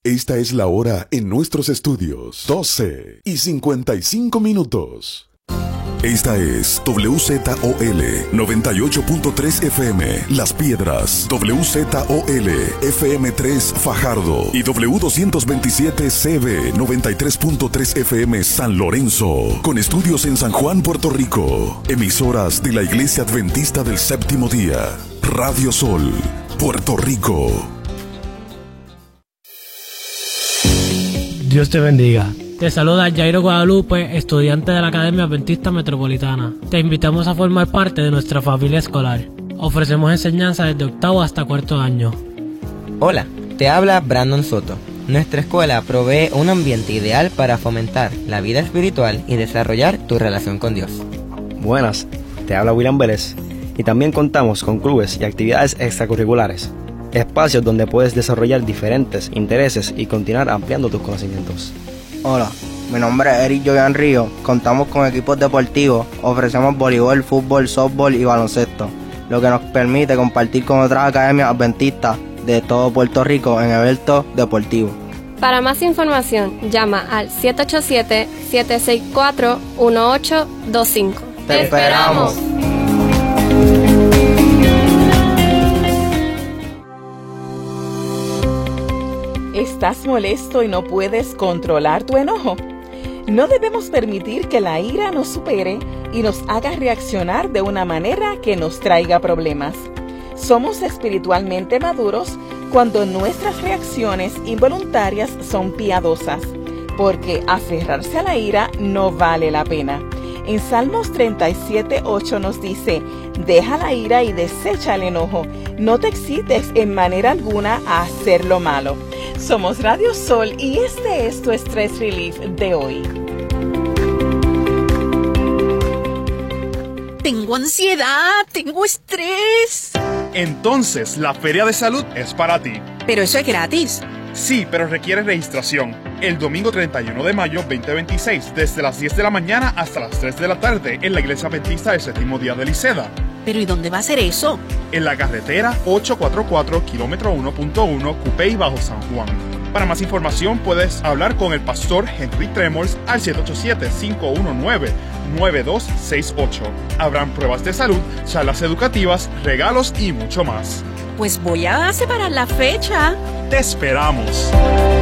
Esta es la hora en nuestros estudios, 12:55. Esta es WZOL 98.3 FM Las Piedras, WZOL FM3 Fajardo y W227 CB 93.3 FM San Lorenzo, con estudios en San Juan, Puerto Rico. Emisoras de la Iglesia Adventista del Séptimo Día. Radio Sol, Puerto Rico. Dios te bendiga. Te saluda Jairo Guadalupe, estudiante de la Academia Adventista Metropolitana. Te invitamos a formar parte de nuestra familia escolar. Ofrecemos enseñanza desde octavo hasta cuarto año. Hola, te habla Brandon Soto. Nuestra escuela provee un ambiente ideal para fomentar la vida espiritual y desarrollar tu relación con Dios. Buenas, te habla William Vélez. Y también contamos con clubes y actividades extracurriculares. Espacios donde puedes desarrollar diferentes intereses y continuar ampliando tus conocimientos. Hola, mi nombre es Eric Joyan Río. Contamos con equipos deportivos, ofrecemos voleibol, fútbol, softball y baloncesto, lo que nos permite compartir con otras academias adventistas de todo Puerto Rico en eventos deportivos. Para más información, llama al 787-764-1825. ¡Te esperamos! ¿Estás molesto y no puedes controlar tu enojo? No debemos permitir que la ira nos supere y nos haga reaccionar de una manera que nos traiga problemas. Somos espiritualmente maduros cuando nuestras reacciones involuntarias son piadosas, porque aferrarse a la ira no vale la pena. En Salmos 37:8 nos dice: deja la ira y desecha el enojo. No te excites en manera alguna a hacer lo malo. Somos Radio Sol y este es tu Stress Relief de hoy. Tengo ansiedad, tengo estrés. Entonces, la Feria de Salud es para ti. Pero eso es gratis. Sí, pero requiere registración. El domingo 31 de mayo 2026, desde las 10 de la mañana hasta las 3 de la tarde, en la Iglesia Adventista del Séptimo Día de Liceda. ¿Pero y dónde va a ser eso? En la carretera 844, kilómetro 1.1, Cupey, Bajo San Juan. Para más información, puedes hablar con el pastor Henry Tremors al 787-519-9268. Habrán pruebas de salud, charlas educativas, regalos y mucho más. Pues voy a separar la fecha. ¡Te esperamos!